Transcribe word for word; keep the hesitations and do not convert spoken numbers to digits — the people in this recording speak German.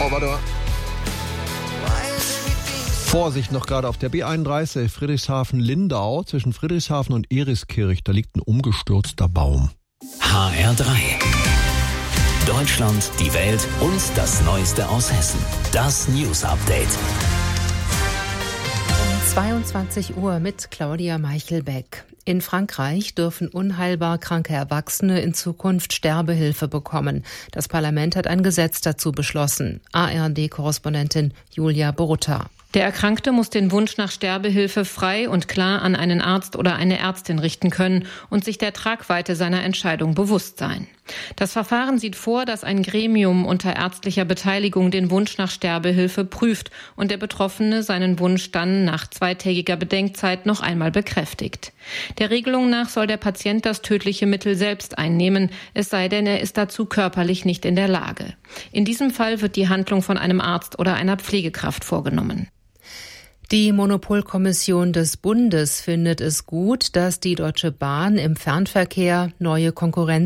Oh, warte mal. Vorsicht noch gerade auf der B einunddreißig Friedrichshafen-Lindau zwischen Friedrichshafen und Eriskirch. Da liegt ein umgestürzter Baum. H R drei. Deutschland, die Welt und das Neueste aus Hessen. Das News Update. Um zweiundzwanzig Uhr mit Claudia Meichelbeck. In Frankreich dürfen unheilbar kranke Erwachsene in Zukunft Sterbehilfe bekommen. Das Parlament hat ein Gesetz dazu beschlossen. A R D-Korrespondentin Julia Borutta. Der Erkrankte muss den Wunsch nach Sterbehilfe frei und klar an einen Arzt oder eine Ärztin richten können und sich der Tragweite seiner Entscheidung bewusst sein. Das Verfahren sieht vor, dass ein Gremium unter ärztlicher Beteiligung den Wunsch nach Sterbehilfe prüft und der Betroffene seinen Wunsch dann nach zweitägiger Bedenkzeit noch einmal bekräftigt. Der Regelung nach soll der Patient das tödliche Mittel selbst einnehmen, es sei denn, er ist dazu körperlich nicht in der Lage. In diesem Fall wird die Handlung von einem Arzt oder einer Pflegekraft vorgenommen. Die Monopolkommission des Bundes findet es gut, dass die Deutsche Bahn im Fernverkehr neue Konkurrenz